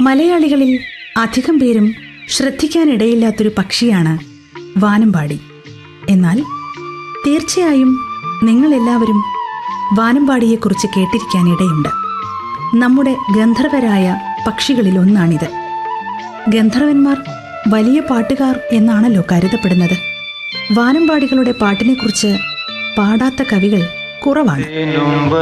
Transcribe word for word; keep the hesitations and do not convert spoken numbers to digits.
മലയാളികളിൽ അധികം പേരും ശ്രദ്ധിക്കാനിടയില്ലാത്തൊരു പക്ഷിയാണ് വാനമ്പാടി. എന്നാൽ തീർച്ചയായും നിങ്ങളെല്ലാവരും വാനമ്പാടിയെക്കുറിച്ച് കേട്ടിരിക്കാനിടയുണ്ട്. നമ്മുടെ ഗന്ധർവരായ പക്ഷികളിലൊന്നാണിത്. ഗന്ധർവന്മാർ വലിയ പാട്ടുകാർ എന്നാണല്ലോ കരുതപ്പെടുന്നത്. വാനമ്പാടികളുടെ പാട്ടിനെക്കുറിച്ച് പാടാത്ത കവികൾ കുറവാണ്.